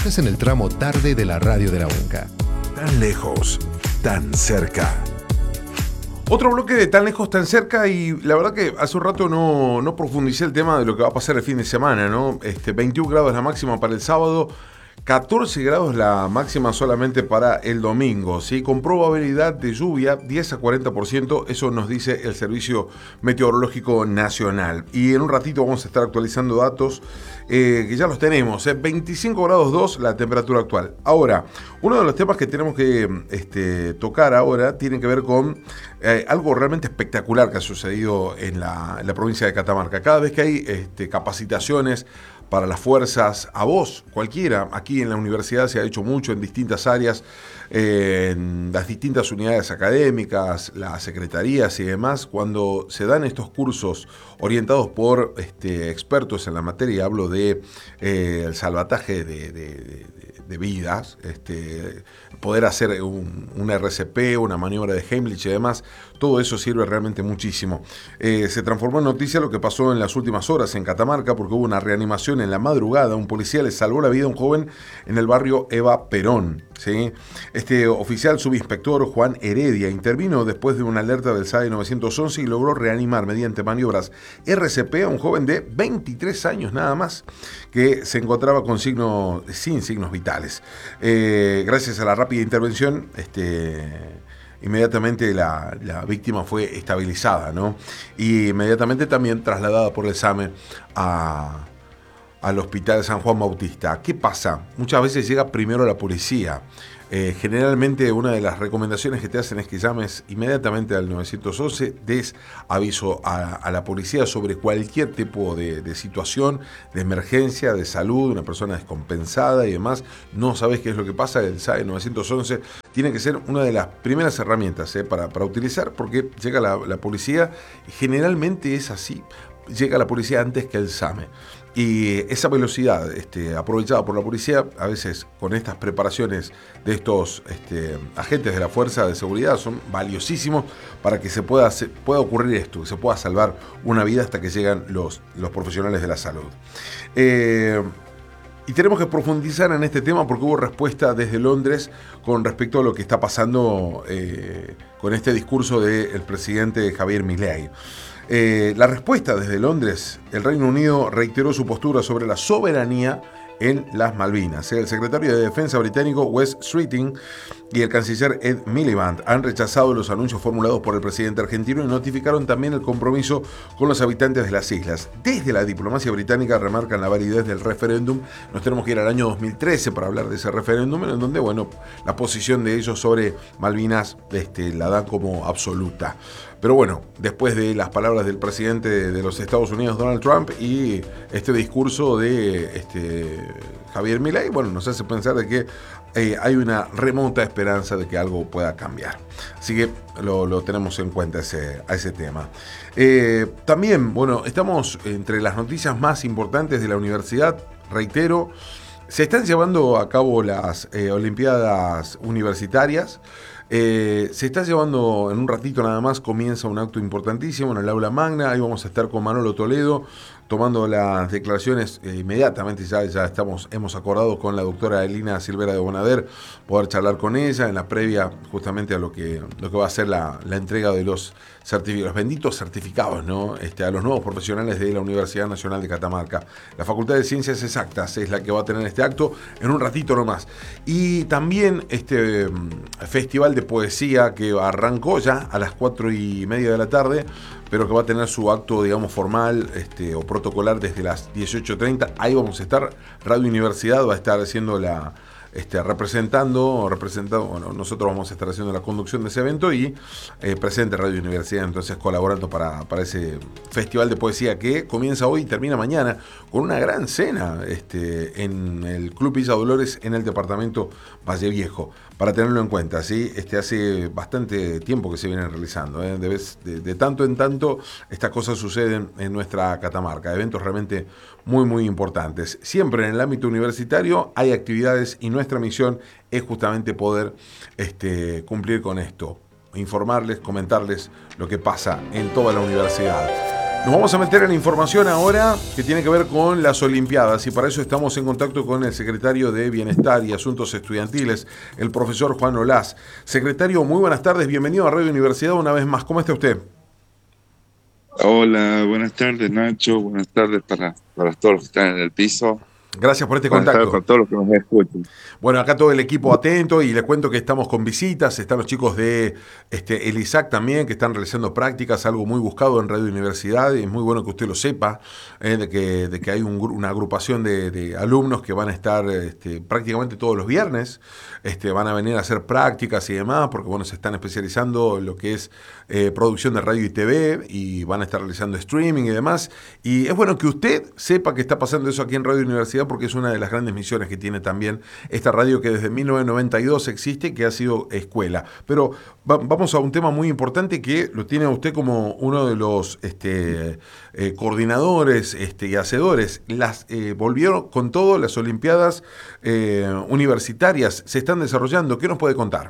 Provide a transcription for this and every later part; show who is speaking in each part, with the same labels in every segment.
Speaker 1: Estás en el tramo tarde de la radio de la UNCA.
Speaker 2: Tan lejos, tan cerca. Otro bloque de tan lejos, tan cerca, y la verdad que hace un rato no profundicé el tema de lo que va a pasar el fin de semana, ¿no? 21 grados la máxima para el sábado, 14 grados la máxima solamente para el domingo, ¿sí? Con probabilidad de lluvia 10 a 40%, eso nos dice el Servicio Meteorológico Nacional. Y en un ratito vamos a estar actualizando datos que ya los tenemos, 25 grados 2 la temperatura actual. Ahora, uno de los temas que tenemos que tocar ahora tiene que ver con algo realmente espectacular que ha sucedido en la provincia de Catamarca. Cada vez que hay capacitaciones para las fuerzas, a vos, cualquiera, aquí en la universidad se ha hecho mucho en distintas áreas, en las distintas unidades académicas, las secretarías y demás, cuando se dan estos cursos orientados por expertos en la materia, hablo de el salvataje de vidas, poder hacer un RCP, una maniobra de Heimlich y demás, todo eso sirve realmente muchísimo. Se transformó en noticia lo que pasó en las últimas horas en Catamarca, porque hubo una reanimación en la madrugada. Un policía le salvó la vida a un joven en el barrio Eva Perón, ¿sí? Este oficial subinspector Juan Heredia intervino después de una alerta del SAE 911 y logró reanimar mediante maniobras RCP a un joven de 23 años nada más, que se encontraba sin signos vitales. Gracias a la rápida intervención, inmediatamente la víctima fue estabilizada, ¿no? Y inmediatamente también trasladada por el SAME al hospital de San Juan Bautista. ¿Qué pasa? Muchas veces llega primero la policía. Generalmente una de las recomendaciones que te hacen es que llames inmediatamente al 911, des aviso a la policía sobre cualquier tipo de situación, de emergencia, de salud, una persona descompensada y demás. No sabes qué es lo que pasa, el SAE 911 tiene que ser una de las primeras herramientas para utilizar, porque llega la policía, generalmente es así, llega la policía antes que el SAME. Y esa velocidad aprovechada por la policía, a veces con estas preparaciones de estos agentes de la fuerza de seguridad, son valiosísimos para que se pueda ocurrir esto, que se pueda salvar una vida hasta que llegan los profesionales de la salud. Y tenemos que profundizar en este tema porque hubo respuesta desde Londres con respecto a lo que está pasando con este discurso del presidente Javier Milei. La respuesta desde Londres, el Reino Unido reiteró su postura sobre la soberanía en las Malvinas. El secretario de Defensa británico Wes Streeting y el canciller Ed Miliband han rechazado los anuncios formulados por el presidente argentino y notificaron también el compromiso con los habitantes de las islas. Desde la diplomacia británica remarcan la validez del referéndum. Nos tenemos que ir al año 2013 para hablar de ese referéndum, en donde, la posición de ellos sobre Malvinas la dan como absoluta. Pero bueno, después de las palabras del presidente de los Estados Unidos, Donald Trump, y este discurso de Javier Milei, nos hace pensar de que hay una remota esperanza de que algo pueda cambiar. Así que lo tenemos en cuenta a ese tema. También, estamos entre las noticias más importantes de la universidad. Reitero, se están llevando a cabo las Olimpiadas Universitarias. Se está llevando en un ratito nada más, comienza un acto importantísimo en el aula magna. Ahí vamos a estar con Manolo Toledo tomando las declaraciones inmediatamente. Ya hemos acordado con la doctora Elina Silvera de Bonader poder charlar con ella en la previa justamente a lo que va a ser la entrega de los benditos certificados, ¿no? A los nuevos profesionales de la Universidad Nacional de Catamarca. La Facultad de Ciencias Exactas es la que va a tener este acto en un ratito nomás. Y también este festival de poesía que arrancó ya a las 4:30 de la tarde, pero que va a tener su acto, formal o protocolar desde las 18:30. Ahí vamos a estar. Radio Universidad va a estar haciendo representando, nosotros vamos a estar haciendo la conducción de ese evento y presente Radio Universidad, entonces colaborando para ese festival de poesía que comienza hoy y termina mañana con una gran cena en el Club Villa Dolores en el departamento Valle Viejo, para tenerlo en cuenta, ¿sí? Hace bastante tiempo que se vienen realizando, de tanto en tanto estas cosas suceden en nuestra Catamarca, eventos realmente muy muy importantes. Siempre en el ámbito universitario hay actividades y nuestra misión es justamente poder cumplir con esto, informarles, comentarles lo que pasa en toda la universidad. Nos vamos a meter en información ahora que tiene que ver con las Olimpiadas y para eso estamos en contacto con el secretario de Bienestar y Asuntos Estudiantiles, el profesor Juan Olaz. Secretario, muy buenas tardes, bienvenido a Radio Universidad una vez más. ¿Cómo está usted?
Speaker 3: Hola, buenas tardes Nacho, buenas tardes para todos los que están en el piso.
Speaker 2: Gracias por este
Speaker 3: Buenas tardes
Speaker 2: contacto.
Speaker 3: para todos los que nos escuchan.
Speaker 2: Bueno, acá todo el equipo atento y les cuento que estamos con visitas, están los chicos de el ISAC también que están realizando prácticas, algo muy buscado en Radio Universidad y es muy bueno que usted lo sepa, de que hay una agrupación de alumnos que van a estar prácticamente todos los viernes, van a venir a hacer prácticas y demás, porque bueno, se están especializando en lo que es producción de radio y TV y van a estar realizando streaming y demás. Y es bueno que usted sepa que está pasando eso aquí en Radio Universidad porque es una de las grandes misiones que tiene también esta radio que desde 1992 existe, que ha sido escuela. Pero vamos a un tema muy importante que lo tiene usted como uno de los coordinadores y hacedores. Volvieron con todo, las Olimpiadas universitarias se están desarrollando. ¿Qué nos puede contar?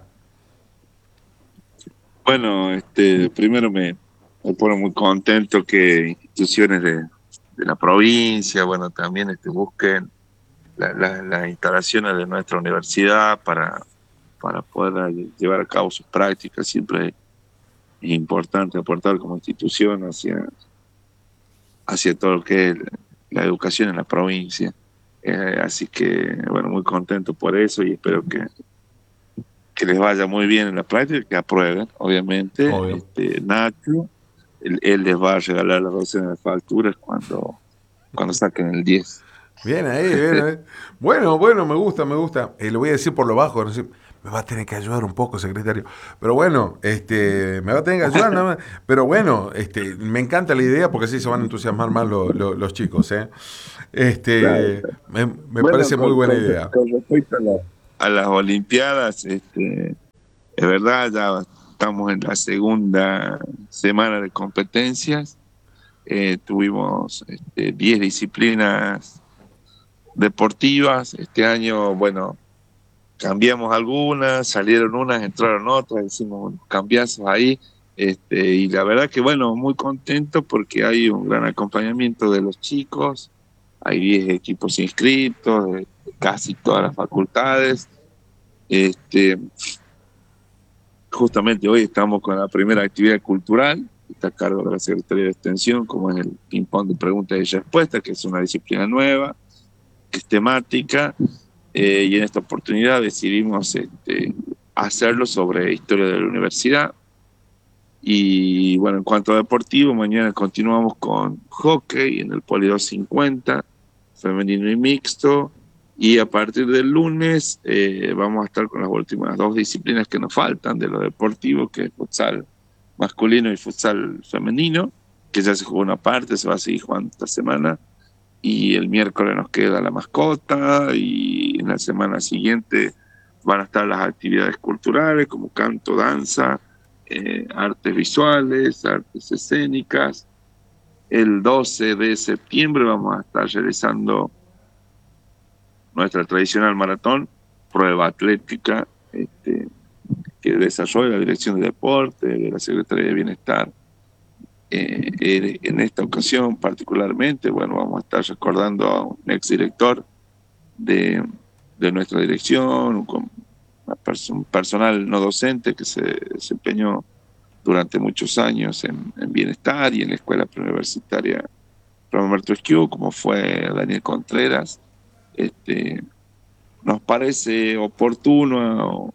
Speaker 3: Bueno, primero me pone muy contento que instituciones de la provincia, bueno, también busquen las instalaciones de nuestra universidad para poder llevar a cabo sus prácticas. Siempre es importante aportar como institución hacia todo lo que es la educación en la provincia. Así que, bueno, muy contento por eso y espero que les vaya muy bien en la práctica, que aprueben, obviamente.
Speaker 2: Obvio.
Speaker 3: Nacho, él les va a regalar las docenas de facturas cuando saquen el 10.
Speaker 2: Bien ahí, bien ahí. Bueno, me gusta. Lo voy a decir por lo bajo, no sé, me va a tener que ayudar un poco, secretario. Pero bueno, me va a tener que ayudar nada más. Pero bueno, me encanta la idea porque así se van a entusiasmar más los chicos, ¿eh? Me
Speaker 3: Bueno,
Speaker 2: parece muy buena idea.
Speaker 3: Con respecto a las Olimpiadas, es verdad, ya estamos en la segunda semana de competencias. Tuvimos 10 disciplinas deportivas. Este año, bueno, cambiamos algunas, salieron unas, entraron otras, hicimos unos cambiazos ahí. Y la verdad que, bueno, muy contento porque hay un gran acompañamiento de los chicos. Hay 10 equipos inscritos de casi todas las facultades. Justamente hoy estamos con la primera actividad cultural, que está a cargo de la Secretaría de Extensión, como es el ping-pong de preguntas y respuestas, que es una disciplina nueva, que es temática, y en esta oportunidad decidimos hacerlo sobre historia de la universidad. Y bueno, en cuanto a deportivo, mañana continuamos con hockey en el Poli 250, femenino y mixto, y a partir del lunes vamos a estar con las últimas 2 disciplinas que nos faltan de lo deportivo, que es futsal masculino y futsal femenino, que ya se jugó una parte, se va a seguir jugando esta semana, y el miércoles nos queda la mascota, y en la semana siguiente van a estar las actividades culturales como canto, danza, artes visuales, artes escénicas. El 12 de septiembre vamos a estar realizando nuestra tradicional maratón, prueba atlética, que desarrolla la Dirección de Deporte de la Secretaría de Bienestar. En esta ocasión particularmente, bueno, vamos a estar recordando a un exdirector de nuestra dirección, un personal no docente que se desempeñó durante muchos años en Bienestar y en la Escuela Preuniversitaria Roberto Esquiu, como fue Daniel Contreras. Nos parece oportuno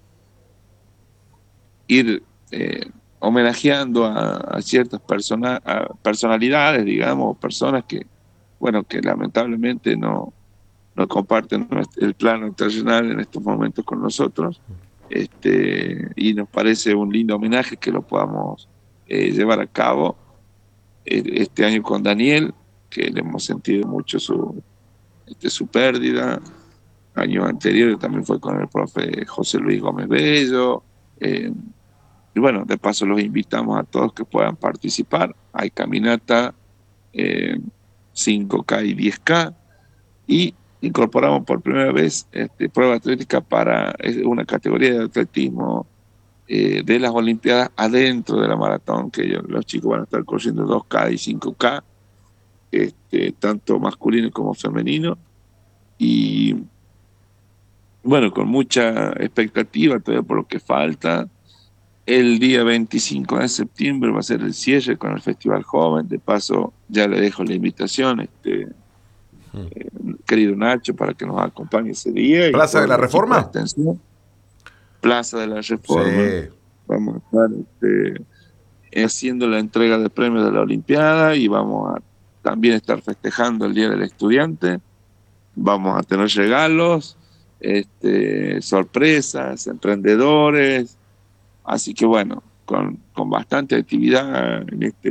Speaker 3: ir homenajeando a ciertas personalidades, digamos, personas que, bueno, que lamentablemente no comparten el plano terrenal en estos momentos con nosotros. Y nos parece un lindo homenaje que lo podamos llevar a cabo este año con Daniel, que le hemos sentido mucho su pérdida. Años anteriores también fue con el profe José Luis Gómez Bello. Y bueno, de paso los invitamos a todos que puedan participar. Hay caminata 5K y 10K. Y incorporamos por primera vez prueba atlética para una categoría de atletismo de las Olimpiadas adentro de la maratón, que los chicos van a estar corriendo 2K y 5K. tanto masculino como femenino, y bueno, con mucha expectativa todavía por lo que falta. El día 25 de septiembre va a ser el cierre con el Festival Joven. De paso, ya le dejo la invitación, querido Nacho, para que nos acompañe ese día. Y
Speaker 2: ¿Plaza de la Reforma?
Speaker 3: Plaza de la Reforma.
Speaker 2: Sí.
Speaker 3: Vamos a estar haciendo la entrega de premios de la Olimpiada y vamos a también estar festejando el Día del Estudiante. Vamos a tener regalos, sorpresas, emprendedores. Así que bueno, con bastante actividad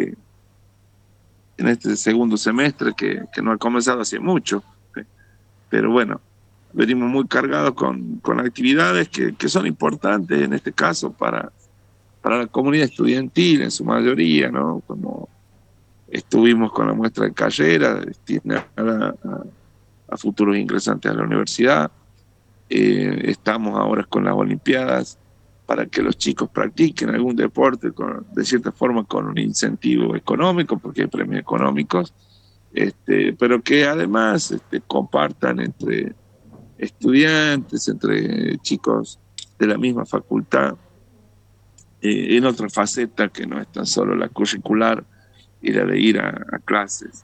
Speaker 3: en este segundo semestre que no ha comenzado hace mucho. Pero bueno, venimos muy cargados con actividades que son importantes en este caso para la comunidad estudiantil en su mayoría, ¿no? Como estuvimos con la muestra de carrera destinada a futuros ingresantes a la universidad. Estamos ahora con las Olimpiadas para que los chicos practiquen algún deporte de cierta forma con un incentivo económico, porque hay premios económicos, pero que además compartan entre estudiantes, entre chicos de la misma facultad, en otra faceta que no es tan solo la curricular y la de ir a clases.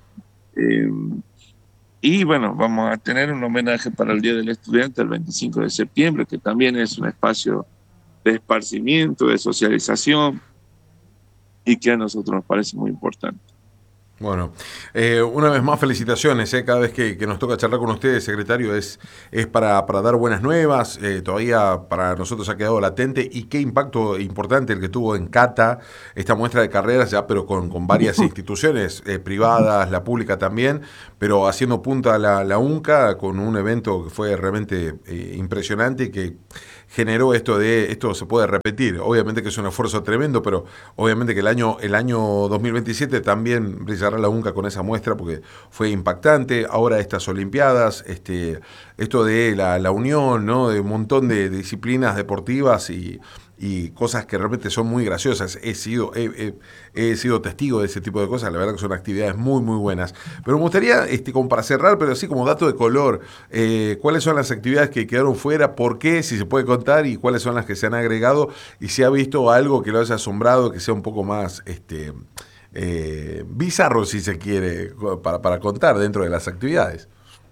Speaker 3: Y bueno, vamos a tener un homenaje para el Día del Estudiante el 25 de septiembre, que también es un espacio de esparcimiento, de socialización, y que a nosotros nos parece muy importante.
Speaker 2: Bueno, una vez más felicitaciones, cada vez que nos toca charlar con ustedes, secretario, es para dar buenas nuevas, todavía para nosotros ha quedado latente, y qué impacto importante el que tuvo en Cata, esta muestra de carreras, ya pero con varias instituciones privadas, la pública también, pero haciendo punta la UNCA con un evento que fue realmente impresionante y que generó esto se puede repetir. Obviamente que es un esfuerzo tremendo, pero obviamente que el año 2027 también brillará la UNCA con esa muestra porque fue impactante. Ahora estas Olimpiadas, esto de la unión, ¿no? De un montón de disciplinas deportivas y cosas que realmente son muy graciosas. He sido testigo de ese tipo de cosas, la verdad que son actividades muy, muy buenas. Pero me gustaría, como para cerrar, pero así como dato de color, ¿cuáles son las actividades que quedaron fuera? ¿Por qué? Si se puede contar, y cuáles son las que se han agregado, y si ha visto algo que lo haya asombrado, que sea un poco más bizarro, si se quiere, para contar dentro de las actividades.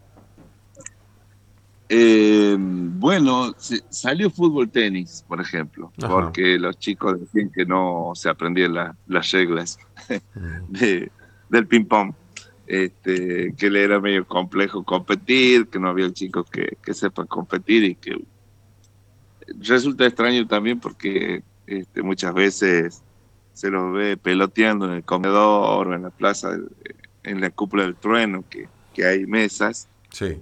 Speaker 3: Bueno, salió fútbol tenis, por ejemplo,
Speaker 2: Ajá.
Speaker 3: porque los chicos decían que no se aprendían las reglas del ping-pong, que le era medio complejo competir, que no había chicos que sepan competir, y que resulta extraño también porque muchas veces se los ve peloteando en el comedor o en la plaza, en la cúpula del trueno, que hay mesas.
Speaker 2: Sí.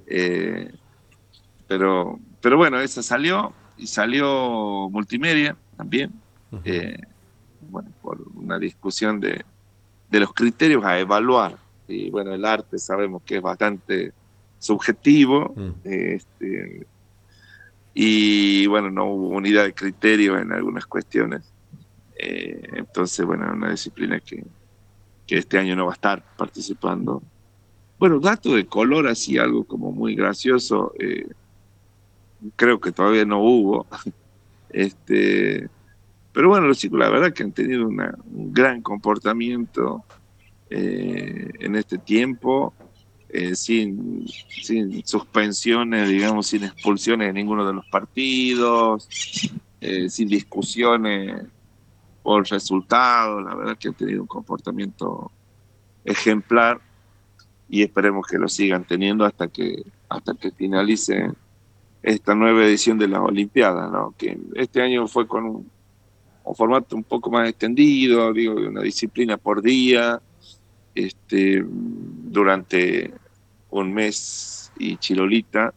Speaker 3: Pero bueno, esa salió, y salió multimedia también, bueno, por una discusión de los criterios a evaluar. Y bueno, el arte sabemos que es bastante subjetivo, y bueno, no hubo unidad de criterio en algunas cuestiones. Entonces, bueno, es una disciplina que este año no va a estar participando. Bueno, dato de color, así algo como muy gracioso, creo que todavía no hubo. Pero bueno, los chicos la verdad que han tenido un gran comportamiento en este tiempo, sin suspensiones, digamos, sin expulsiones de ninguno de los partidos, sin discusiones por resultados. La verdad que han tenido un comportamiento ejemplar, y esperemos que lo sigan teniendo hasta que finalice esta nueva edición de las Olimpiadas, ¿no? Que este año fue con un formato un poco más extendido, digo, de una disciplina por día, durante un mes y chirolita,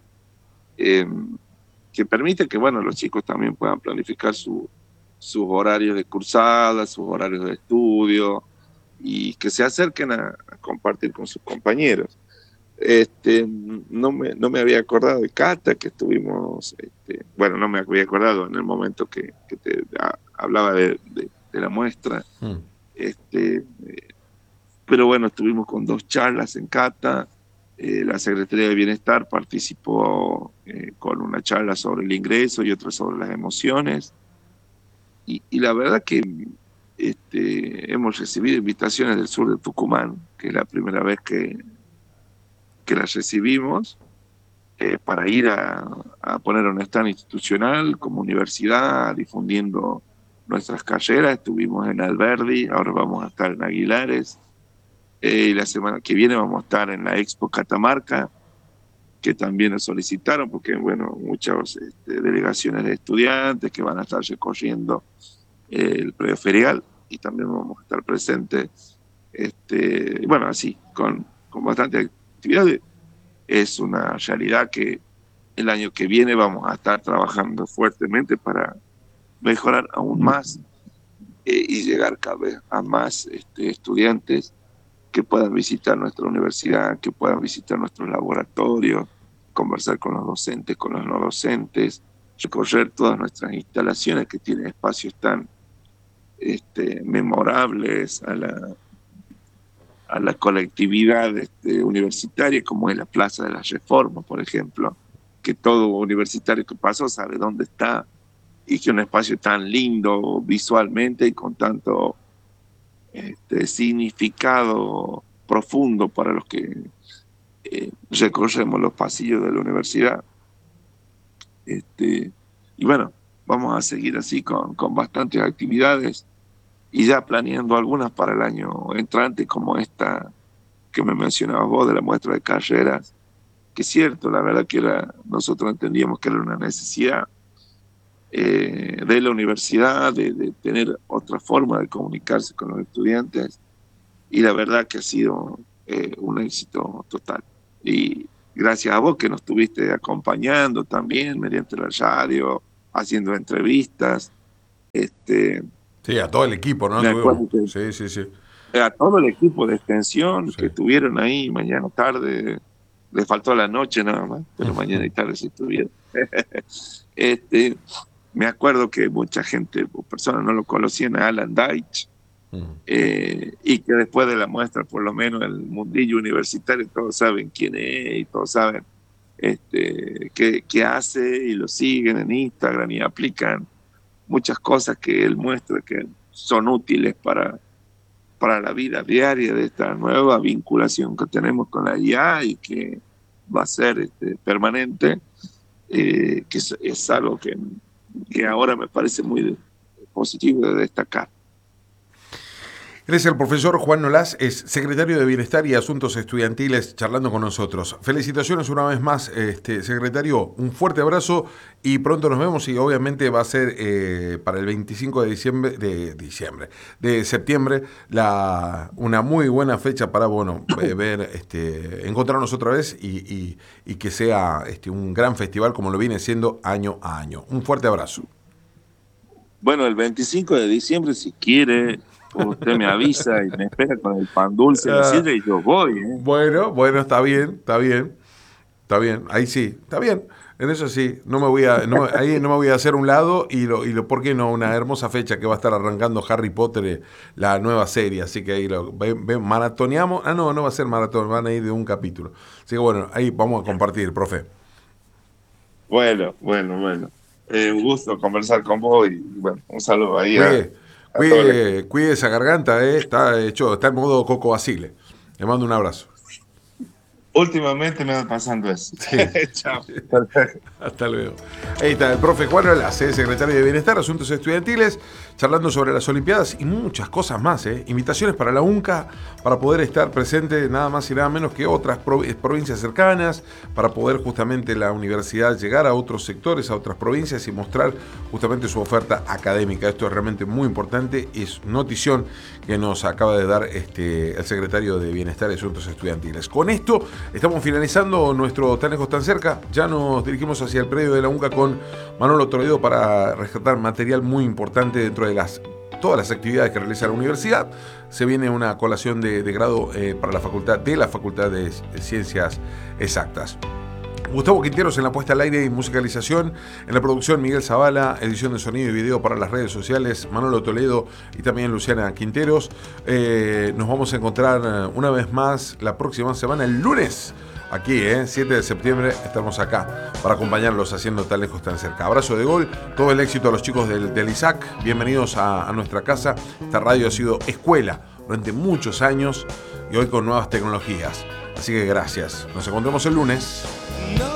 Speaker 3: que permite que, bueno, los chicos también puedan planificar sus horarios de cursada, sus horarios de estudio, y que se acerquen a compartir con sus compañeros. No me había acordado de Cata, que estuvimos, bueno, no me había acordado en el momento que te hablaba de la muestra. pero bueno, estuvimos con 2 charlas en Cata. La Secretaría de Bienestar participó con una charla sobre el ingreso y otra sobre las emociones. Y la verdad que hemos recibido invitaciones del sur de Tucumán, que es la primera vez que las recibimos, para ir a poner un stand institucional como universidad, difundiendo nuestras carreras. Estuvimos en Alberdi, ahora vamos a estar en Aguilares, y la semana que viene vamos a estar en la Expo Catamarca, que también nos solicitaron, porque bueno, muchas delegaciones de estudiantes que van a estar recorriendo el predio ferial, y también vamos a estar presentes, bueno, así, con bastante actividades. Es una realidad que el año que viene vamos a estar trabajando fuertemente para mejorar aún más, y llegar cada vez a más estudiantes que puedan visitar nuestra universidad, que puedan visitar nuestros laboratorios, conversar con los docentes, con los no docentes, recorrer todas nuestras instalaciones que tienen espacios tan memorables a la colectividad universitaria, como es la Plaza de la Reforma, por ejemplo, que todo universitario que pasó sabe dónde está, y que un espacio tan lindo visualmente y con tanto significado profundo para los que recorremos los pasillos de la universidad. Y bueno, vamos a seguir así con bastantes actividades, y ya planeando algunas para el año entrante, como esta que me mencionabas vos de la muestra de carreras, que es cierto, la verdad que nosotros entendíamos que era una necesidad de la universidad, de tener otra forma de comunicarse con los estudiantes, y la verdad que ha sido un éxito total. Y gracias a vos que nos estuviste acompañando también mediante la radio, haciendo entrevistas.
Speaker 2: Sí, a todo el equipo, ¿no? Sí.
Speaker 3: A todo el equipo de extensión,
Speaker 2: Sí.
Speaker 3: que estuvieron ahí mañana tarde, le faltó la noche nada más, pero mañana y tarde sí estuvieron. Me acuerdo que mucha gente o personas no lo conocían a Alan Deitch, y que después de la muestra, por lo menos el mundillo universitario, todos saben quién es, y todos saben qué hace, y lo siguen en Instagram y aplican muchas cosas que él muestra que son útiles para la vida diaria de esta nueva vinculación que tenemos con la IA, y que va a ser permanente, que es algo que ahora me parece muy positivo de destacar.
Speaker 2: Él es el profesor Juan Nolas, es secretario de Bienestar y Asuntos Estudiantiles, charlando con nosotros. Felicitaciones una vez más, secretario, un fuerte abrazo, y pronto nos vemos, y obviamente va a ser para el 25 de septiembre, una muy buena fecha para ver, encontrarnos otra vez, y que sea un gran festival como lo viene siendo año a año. Un fuerte abrazo.
Speaker 3: Bueno, el 25 de diciembre, si quiere, usted me avisa y me espera con el pan dulce, y yo voy.
Speaker 2: Bueno, está bien. Ahí sí, está bien. En eso sí, ahí no me voy a hacer un lado, y ¿por qué no? Una hermosa fecha que va a estar arrancando Harry Potter, la nueva serie, así que ahí maratoneamos. No va a ser maratón, van a ir de un capítulo. Así que bueno, ahí vamos a compartir, profe.
Speaker 3: Bueno. Un gusto conversar con vos, y bueno, un saludo ahí.
Speaker 2: Cuide esa garganta, está en modo Coco Basile. Le mando un abrazo.
Speaker 3: Últimamente me va pasando eso.
Speaker 2: Sí.
Speaker 3: Chao.
Speaker 2: Hasta luego. Ahí está el profe Juan Nolas, secretario de Bienestar, Asuntos Estudiantiles, charlando sobre las Olimpiadas y muchas cosas más. Invitaciones para la UNCA, para poder estar presente nada más y nada menos que otras provincias cercanas, para poder justamente la universidad llegar a otros sectores, a otras provincias, y mostrar justamente su oferta académica. Esto es realmente muy importante, es notición que nos acaba de dar el secretario de Bienestar y Asuntos Estudiantiles. Con esto estamos finalizando nuestro Tan Lejos Tan Cerca. Ya nos dirigimos hacia el predio de la UNCA con Manolo Toledo para rescatar material muy importante dentro de todas las actividades que realiza la universidad. Se viene una colación de grado para la Facultad de Ciencias Exactas. Gustavo Quinteros en la puesta al aire y musicalización, en la producción Miguel Zavala, edición de sonido y video para las redes sociales Manolo Toledo y también Luciana Quinteros. Nos vamos a encontrar una vez más la próxima semana, el lunes. Aquí, 7 de septiembre, estamos acá para acompañarlos haciendo tan lejos, tan cerca. Abrazo de gol, todo el éxito a los chicos del ISAC. Bienvenidos a nuestra casa. Esta radio ha sido escuela durante muchos años y hoy con nuevas tecnologías. Así que gracias. Nos encontramos el lunes.